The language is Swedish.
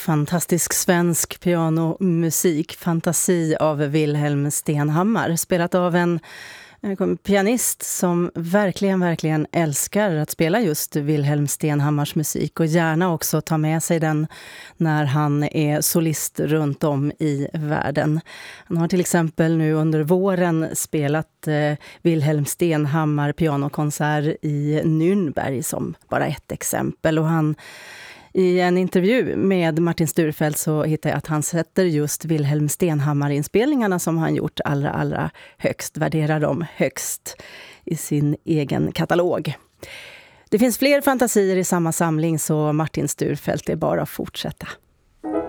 Fantastisk svensk pianomusik, Fantasi av Wilhelm Stenhammar, spelat av en pianist som verkligen älskar att spela just Wilhelm Stenhammars musik och gärna också ta med sig den när han är solist runt om i världen. Han har till exempel nu under våren spelat Wilhelm Stenhammar pianokonsert i Nürnberg som bara ett exempel, och han i en intervju med Martin Sturfeldt så hittade jag att han sätter just Wilhelm Stenhammar-inspelningarna som han gjort allra högst, värderar dem högst i sin egen katalog. Det finns fler fantasier i samma samling, så Martin Sturfeldt är bara att fortsätta.